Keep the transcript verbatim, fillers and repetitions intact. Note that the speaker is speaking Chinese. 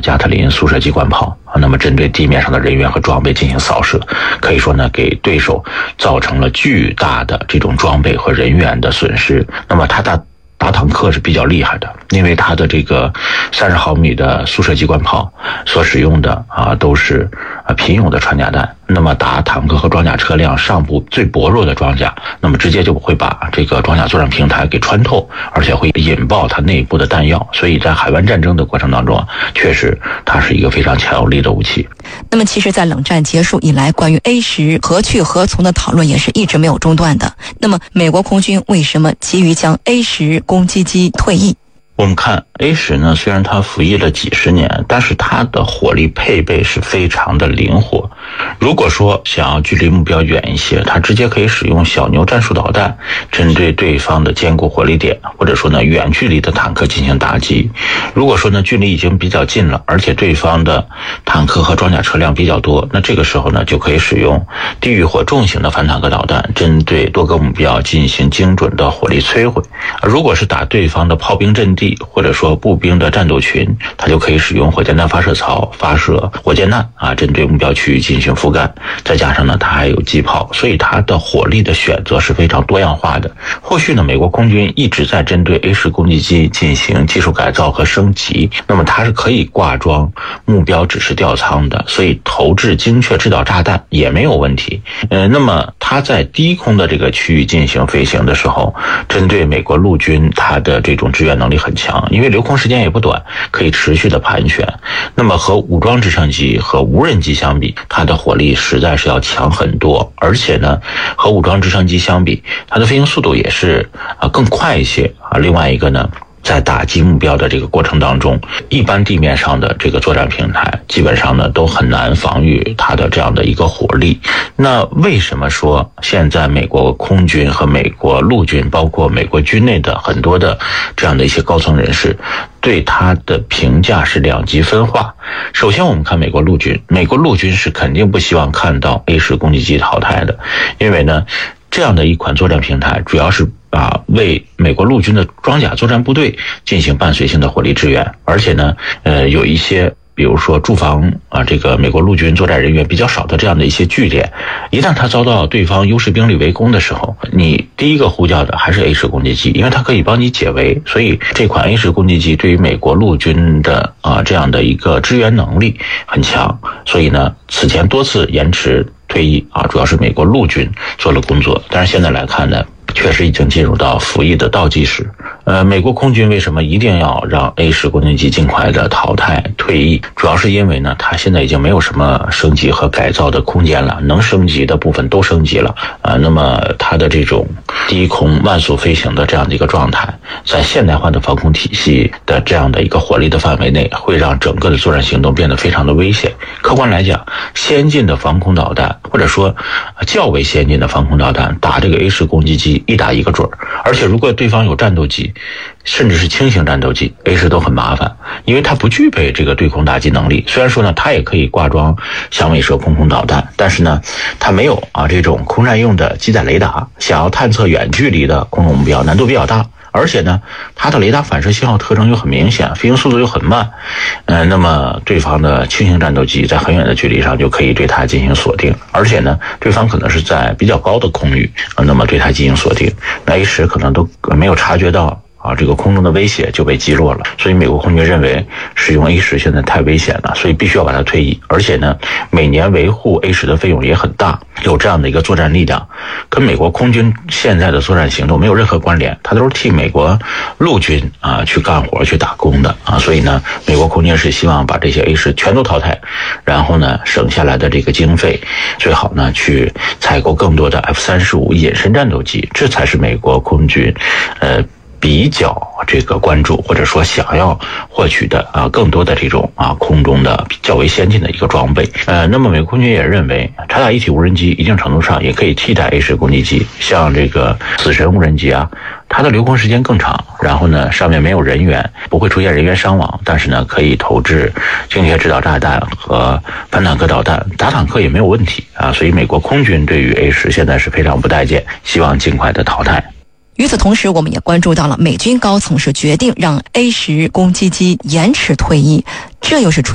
加特林速射机关炮，那么针对地面上的人员和装备进行扫射，可以说呢给对手造成了巨大的这种装备和人员的损失。那么他打打坦克是比较厉害的，因为它的这个三十毫米的速射机关炮所使用的啊都是啊贫铀的穿甲弹，那么打坦克和装甲车辆上部最薄弱的装甲，那么直接就会把这个装甲作战平台给穿透，而且会引爆它内部的弹药，所以在海湾战争的过程当中啊，确实它是一个非常强有力的武器。 那么其实在冷战结束以来，关于 A 十何去何从的讨论也是一直没有中断的。那么美国空军为什么急于将 A 十攻击机退役？ 我们看 A 十呢，虽然它服役了几十年，但是它的火力配备是非常的灵活。如果说想要距离目标远一些，它直接可以使用小牛战术导弹针对对方的坚固火力点，或者说呢远距离的坦克进行打击。如果说呢距离已经比较近了，而且对方的坦克和装甲车辆比较多，那这个时候呢就可以使用地狱火重型的反坦克导弹针对多个目标进行精准的火力摧毁。如果是打对方的炮兵阵地或者说步兵的战斗群，它就可以使用火箭弹发射槽发射火箭弹啊，针对目标区域进行覆盖。再加上呢它还有机炮，所以它的火力的选择是非常多样化的。后续呢美国空军一直在针对 A 十攻击机进行技术改造和升级，那么它是可以挂装目标指示吊舱的，所以投掷精确制导炸弹也没有问题。呃，那么它在低空的这个区域进行飞行的时候，针对美国陆军它的这种支援能力很强，因为留空时间也不短，可以持续的盘旋。那么和武装直升机和无人机相比，它的火力实在是要强很多，而且呢和武装直升机相比，它的飞行速度也是啊更快一些啊。另外一个呢，在打击目标的这个过程当中，一般地面上的这个作战平台基本上呢都很难防御它的这样的一个火力。那为什么说现在美国空军和美国陆军，包括美国军内的很多的这样的一些高层人士对它的评价是两极分化？首先我们看美国陆军，美国陆军是肯定不希望看到 A 十攻击机淘汰的，因为呢这样的一款作战平台主要是啊，为美国陆军的装甲作战部队进行伴随性的火力支援，而且呢，呃，有一些比如说驻防啊，这个美国陆军作战人员比较少的这样的一些据点，一旦它遭到对方优势兵力围攻的时候，你第一个呼叫的还是 A 十攻击机，因为它可以帮你解围，所以这款 A 十攻击机对于美国陆军的啊这样的一个支援能力很强，所以呢，此前多次延迟退役啊，主要是美国陆军做了工作，但是现在来看呢，确实已经进入到服役的倒计时。呃，美国空军为什么一定要让 A 十攻击机尽快的淘汰退役？主要是因为呢，它现在已经没有什么升级和改造的空间了，能升级的部分都升级了啊、呃。那么它的这种低空慢速飞行的这样的一个状态，在现代化的防空体系的这样的一个火力的范围内，会让整个的作战行动变得非常的危险。客观来讲，先进的防空导弹或者说较为先进的防空导弹打这个 A 十攻击机一打一个准儿，而且如果对方有战斗机，甚至是轻型战斗机 A 十都很麻烦，因为它不具备这个对空打击能力。虽然说呢，它也可以挂装响尾蛇空空导弹，但是呢，它没有啊这种空战用的机载雷达，想要探测远距离的空中目标难度比较大。而且呢，它的雷达反射信号特征又很明显，飞行速度又很慢，呃，那么对方的轻型战斗机在很远的距离上就可以对它进行锁定，而且呢，对方可能是在比较高的空域，呃、那么对它进行锁定，那 A 十可能都没有察觉到啊，这个空中的威胁就被击落了，所以美国空军认为使用 A 十现在太危险了，所以必须要把它退役。而且呢，每年维护 A 十的费用也很大，有这样的一个作战力量，跟美国空军现在的作战行动没有任何关联，它都是替美国陆军啊去干活去打工的啊，所以呢，美国空军是希望把这些 A 十全都淘汰，然后呢，省下来的这个经费，最好呢去采购更多的 F 三十五隐身战斗机，这才是美国空军呃。比较这个关注或者说想要获取的啊更多的这种啊空中的较为先进的一个装备。呃，那么美国空军也认为，察打一体无人机一定程度上也可以替代 A 十攻击机，像这个死神无人机啊，它的留空时间更长，然后呢上面没有人员，不会出现人员伤亡，但是呢可以投掷精确制导炸弹和反坦克导弹，打坦克也没有问题啊。所以美国空军对于 A 十现在是非常不待见，希望尽快的淘汰。 与此同时，我们也关注到了美军高层是决定让 A 十攻击机延迟退役，这又是